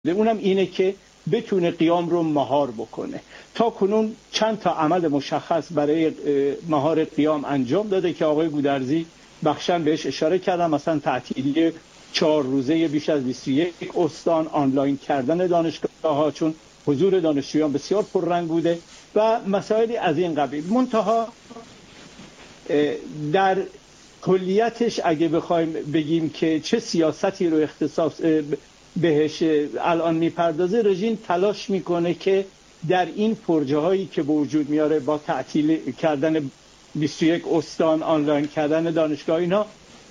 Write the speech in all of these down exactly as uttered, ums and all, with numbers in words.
اونم اینه که بتونه قیام رو مهار بکنه. تا کنون چند تا عمل مشخص برای مهار قیام انجام داده که آقای گودرزی بخشن بهش اشاره کردن، مثلا تعطیلی چهار روزه بیش از بیست و یک استان، آنلاین کردن دانشگاه‌ها چون حضور دانشجویان بسیار پررنگ بوده و مسائلی از این قبیل. منتها در کلیتش اگه بخوایم بگیم که چه سیاستی رو اختصاص بهش الان میپردازه، رژیم تلاش میکنه که در این پروژه هایی که به وجود میاره با تعطیل کردن بیست و یک استان، آنلاین کردن دانشگاه، اینا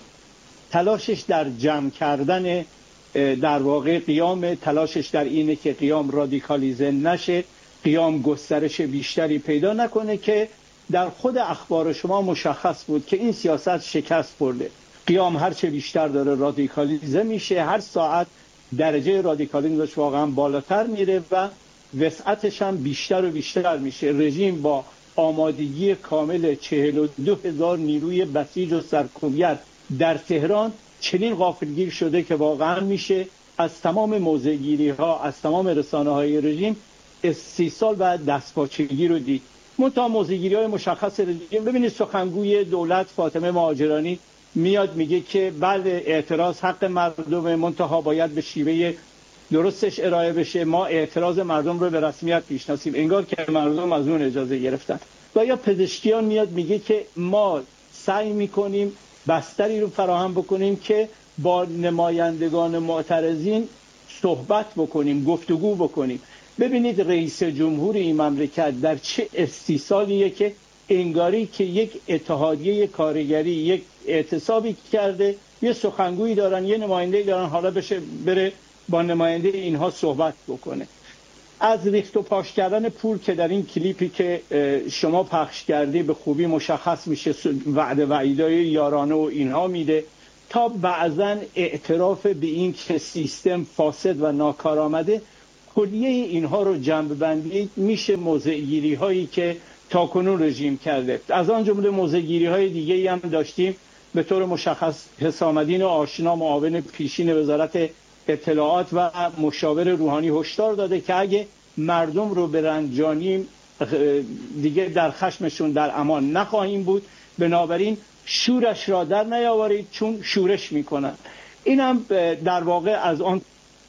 تلاشش در جمع کردن در واقع قیام، تلاشش در اینه که قیام رادیکالیزه نشه، قیام گسترش بیشتری پیدا نکنه که در خود اخبار شما مشخص بود که این سیاست شکست خورده. قیام هرچه بیشتر داره رادیکالیزه میشه، هر ساعت درجه رادیکالیزمش واقعا بالاتر میره و وسعتش هم بیشتر و بیشتر میشه. رژیم با آمادگی کامل چهل و دو هزار نیروی بسیج و سرکوبگر در تهران چنین غافلگیر شده که واقعا میشه از تمام موضع‌گیری ها، از تمام رسانه های رژیم استیصال و دستپاچگی رو دید. منتها موضع‌گیری های مشخص رژیم، ببینید سخنگوی دولت فاطمه مهاجرانی میاد میگه که بله اعتراض حق مردم، منتها باید به شیوه درستش ارائه بشه، ما اعتراض مردم رو به رسمیت میشناسیم، انگار که مردم از اون اجازه گرفتن. و یا پزشکیان میاد میگه که ما سعی میکنیم بستری رو فراهم بکنیم که با نمایندگان معترضین صحبت بکنیم، گفتگو بکنیم. ببینید رئیس جمهور این مملکت در چه استیصالیه که انگاری که یک اتحادیه کارگری یک اعتصابی کرده، یه سخنگویی دارن، یه نماینده دارن، حالا بشه بره با نماینده اینها صحبت بکنه. از ریخت و پاش کردن پول که در این کلیپی که شما پخش کردی به خوبی مشخص میشه، وعده وعیدای یارانه و اینها میده، تا بعضا اعتراف به این که سیستم فاسد و ناکارآمده. کلیه اینها رو جنب بندی میشه موضع‌گیری هایی که تاکنون رژیم کرده. از آن جمله موضع‌گیری های دیگه هم داشتیم. به طور مشخص حسام الدین آشنا معاون پیشین وزارت اطلاعات و مشاور روحانی هشدار داده که اگه مردم رو برنجانیم دیگه در خشمشون در امان نخواهیم بود، بنابراین شورش را در نیاورید چون شورش میکنن. اینم در واقع از آن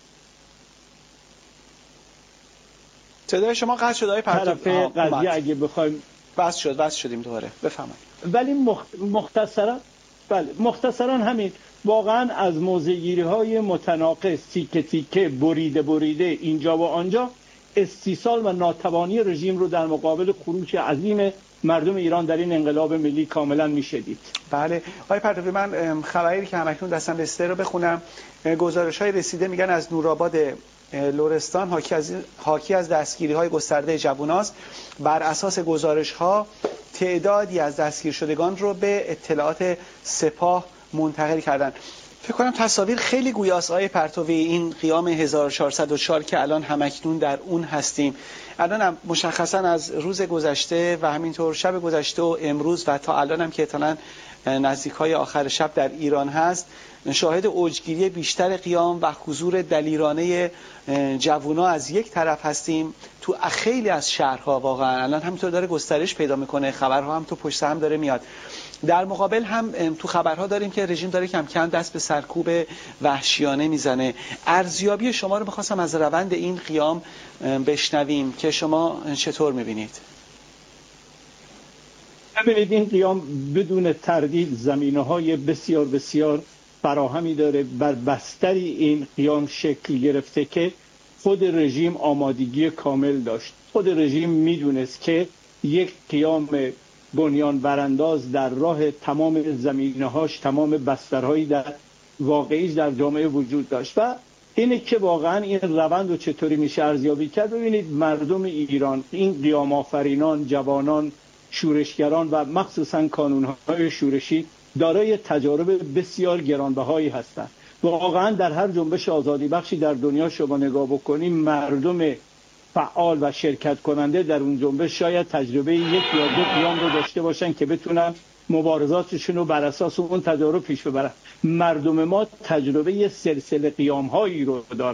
صدای شما قطع شد آقای پرتو. قضیه اگه بخوایم بس شد بس شدیم دوباره بفهمید. ولی مختصرا بله مختصرا همین، واقعا از موضع‌گیری های متناقض، تیکه تیکه، بریده بریده، اینجا و آنجا، استیصال و ناتوانی رژیم رو در مقابل خروج عظیم مردم ایران در این انقلاب ملی کاملا میشدید. بله آقای پرتوی، من خبری که همکنون دستم رسیده رو بخونم. گزارش های رسیده میگن از نورآباد لرستان حاکی از حاکی از دستگیری های گسترده جواناست. بر اساس گزارش ها تعدادی از دستگیر شدگان رو به اطلاعات سپاه منتقل کردن. فکر کنم تصاویر خیلی گویاست آقای پرتوی، این قیام هزار و چهارصد و چهار که الان همکنون در اون هستیم. الان هم مشخصا از روز گذشته و همینطور شب گذشته و امروز و تا الان هم که احتمالاً نزدیکای آخر شب در ایران هست، شاهد اوجگیری بیشتر قیام و حضور دلیرانه جوونا از یک طرف هستیم تو خیلی از شهرها. واقعا الان همینطور داره گسترش پیدا میکنه، خبرها هم تو پشت هم داره میاد. در مقابل هم تو خبرها داریم که رژیم داره کم کم دست به سرکوب وحشیانه میزنه. ارزیابی شما رو میخواستم از روند این قیام بشنویم که شما چطور میبینید؟ ببینید این قیام بدون تردید زمینه‌های بسیار بسیار فراهمی داره. بر بستری این قیام شکل گرفته که خود رژیم آمادگی کامل داشت. خود رژیم میدونست که یک قیام بنیان برانداز در راه تمام زمینه‌هاش، تمام بسترهایی در واقعیش در جامعه وجود داشت و اینه که واقعا این روند رو چطوری میشه ارزیابی کرد. ببینید مردم ایران، این قیام آفرینان، جوانان، شورشگران و مخصوصا کانون‌های شورشی دارای تجارب بسیار گرانبهایی هستند. واقعا در هر جنبش آزادی بخشی در دنیا شما نگاه بکنیم، مردم فعال و شرکت کننده در اون جنبش شاید تجربه یک یا دو قیام رو داشته باشن که بتونن مبارزاتشون رو بر اساس اون تجارب پیش ببرن. مردم ما تجربه سلسله قیام هایی رو دارن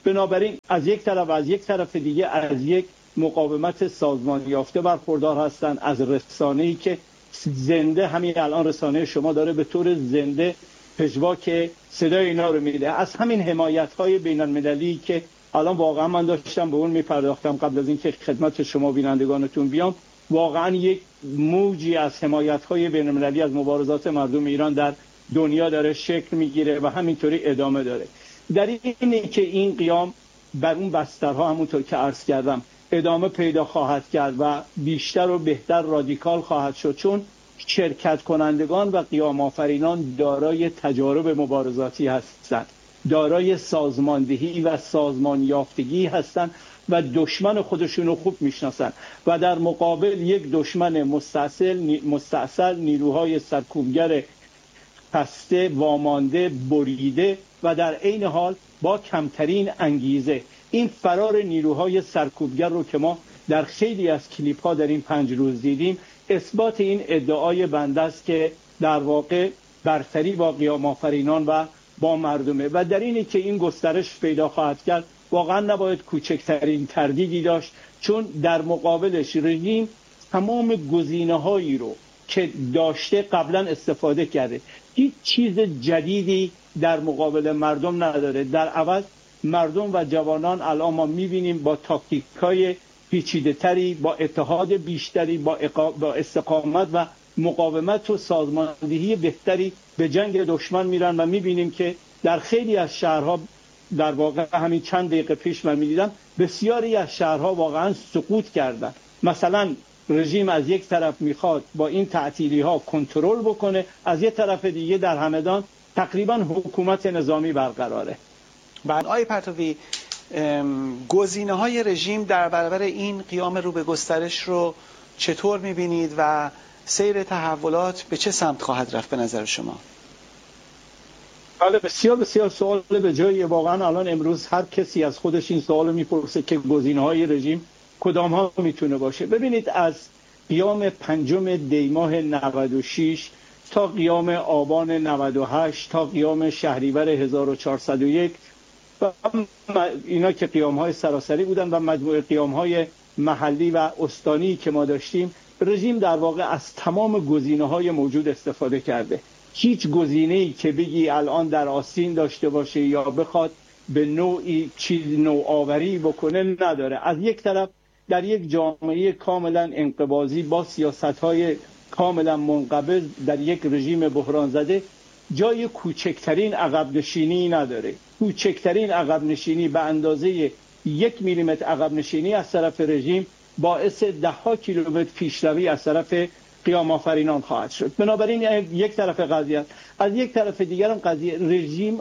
بنابراین از یک طرف از یک طرف دیگه از یک مقاومت سازمان یافته برخوردار هستند، از رسانه‌ای که زنده همین الان رسانه شما داره به طور زنده پژواک صدای اینا رو میده، از همین حمایت‌های بین‌المللی که الان واقعا من داشتم به اون میپرداختم قبل از اینکه خدمت شما بینندگانتون بیام، واقعا یک موجی از حمایت‌های بین‌المللی از مبارزات مردم ایران در دنیا داره شکل میگیره و همینطوری ادامه داره. در اینه که این قیام بر اون بسترها همونطور که عرض کردم ادامه پیدا خواهد کرد و بیشتر و بهتر رادیکال خواهد شد، چون شرکت کنندگان و قیام آفرینان دارای تجارب مبارزاتی هستند، دارای سازماندهی و سازمان یافتگی هستند و دشمن خودشون رو خوب میشناسن و در مقابل یک دشمن مستعصل مستعصل نیروهای سرکوبگر پسته، وامانده، بریده و در عین حال با کمترین انگیزه این فرار نیروهای سرکوبگر رو که ما در خیلی از کلیپ ها در این پنج روز دیدیم اثبات این ادعای بنده است که در واقع برتری با قیام آفرینان و با مردمه و در اینه که این گسترش پیدا خواهد کرد واقعا نباید کوچکترین تردیدی داشت، چون در مقابلش رژیم تمام گزینه‌هایی رو که داشته قبلا استفاده کرده، هیچ چیز جدیدی در مقابل مردم نداره. در عوض مردم و جوانان الان ما می‌بینیم با تاکتیک‌های پیچیده‌تری، با اتحاد بیشتری، با, اقا... با استقامت و مقاومت و سازماندهی بهتری به جنگ دشمن میرن و می‌بینیم که در خیلی از شهرها در واقع همین چند دقیقه پیش من می‌دیدم بسیاری از شهرها واقعا سقوط کردن. مثلا رژیم از یک طرف میخواد با این تعطیلی‌ها کنترل بکنه، از یک طرف دیگه در همدان تقریبا حکومت نظامی برقراره. بعد آقای پرتوی، گزینه‌های رژیم در برابر این قیام رو به گسترش رو چطور می‌بینید و سیر تحولات به چه سمت خواهد رفت به نظر شما؟ بله، بسیار بسیار سوال به جایی. واقعا الان امروز هر کسی از خودش این سوال میپرسه که گزینه‌های رژیم کدام ها میتونه باشه. ببینید از قیام پنجم دی ماه نود و شش تا قیام آبان نود و هشت تا قیام شهریور هزار و چهارصد و یک و اینا که قیام های سراسری بودن و مجموعه قیام های محلی و استانی که ما داشتیم، رژیم در واقع از تمام گزینه های موجود استفاده کرده. هیچ گزینه‌ای که بگی الان در آستین داشته باشه یا بخواد به نوعی چیز نوآوری بکنه نداره. از یک طرف در یک جامعه کاملا انقباضی با سیاست‌های کاملا منقبض در یک رژیم بحران زده جای کوچکترین عقب نشینی نداره. کوچکترین عقب نشینی به اندازه یک میلیمتر عقب نشینی از طرف رژیم باعث ده ها کیلومتر پیشروی از طرف قیام آفرینان خواهد شد. بنابراین یک طرف قضیه، از یک طرف دیگر هم قضیه رژیم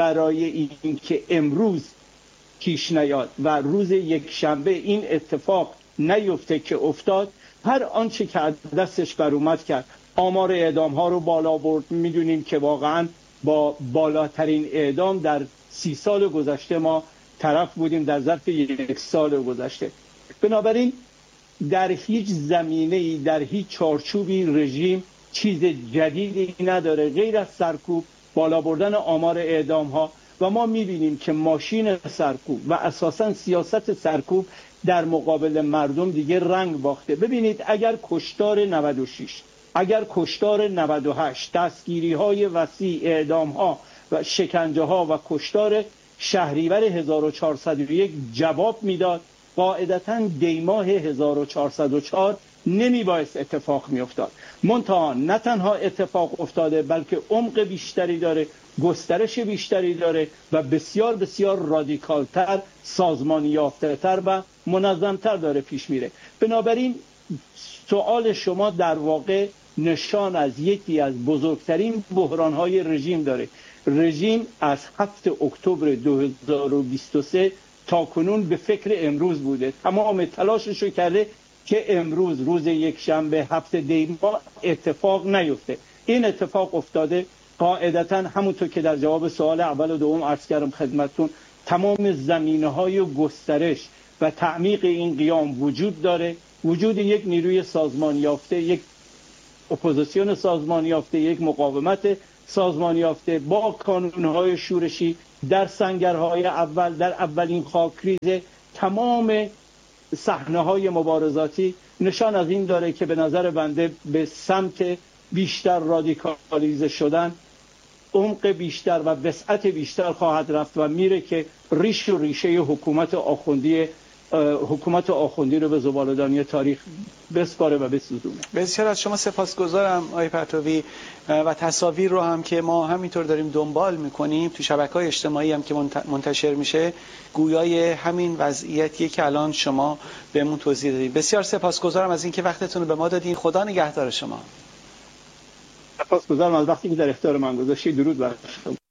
برای اینکه امروز پیش نیاد و روز یک شنبه این اتفاق نیفته که افتاد، هر آنچه که دستش بر اومد کرد. آمار اعدام ها رو بالا برد. میدونیم که واقعا با بالاترین اعدام در سی سال گذشته ما طرف بودیم در ظرف یک سال گذشته. بنابراین در هیچ زمینه‌ای، در هیچ چارچوبی رژیم چیز جدیدی نداره غیر از سرکوب، بالا بردن آمار اعدام ها و ما میبینیم که ماشین سرکوب و اساساً سیاست سرکوب در مقابل مردم دیگه رنگ باخته. ببینید اگر کشتار نود و شش، اگر کشتار نود و هشت، دستگیری های وسیع، اعدام ها و شکنجه ها و کشتار شهریور هزار و چهارصد و یک جواب میداد، قاعدتاً دی ماه هزار و چهارصد و چهار نمی باعث اتفاق می افتاد. منتها نه تنها اتفاق افتاده بلکه عمق بیشتری داره، گسترش بیشتری داره و بسیار بسیار رادیکالتر، سازمانی یافته‌تر و منظمتر داره پیش میره. بنابراین سوال شما در واقع نشان از یکی از بزرگترین بحران‌های رژیم داره. رژیم از هفتم اکتبر دو هزار و بیست و سه تا کنون به فکر امروز بوده، تمام تلاشش رو کرده که امروز روز یک شنبه هفته دی ماه اتفاق نیفته. این اتفاق افتاده. قاعدتاً همونطور که در جواب سوال اول و دوم عرض کردم خدمتتون، تمام زمینه‌های گسترش و تعمیق این قیام وجود داره. وجود یک نیروی سازمان یافته، یک اپوزیسیون سازمان یافته، یک مقاومت سازمان یافته با کانونهای شورشی در سنگرهای اول، در اولین خاکریز تمام صحنه‌های مبارزاتی نشان از این داره که به نظر بنده به سمت بیشتر رادیکالیزه شدن، عمق بیشتر و وسعت بیشتر خواهد رفت و میره که ریش و ریشه حکومت آخوندی حکومت آخوندی رو به زباله‌دانی تاریخ بسپاره و بسوزونه. بسیار از شما سپاسگزارم آقای پرتوی و تصاویر رو هم که ما همینطور داریم دنبال میکنیم تو شبکه‌های اجتماعی هم که منتشر میشه گویای همین وضعیتیه که الان شما بهمون توضیح دادید. بسیار سپاسگزارم از اینکه وقتتون رو به ما دادین. خدا نگهدار شما. سپاسگزارم از وقتی که در اختیار من گذاشتید. درود بر شما.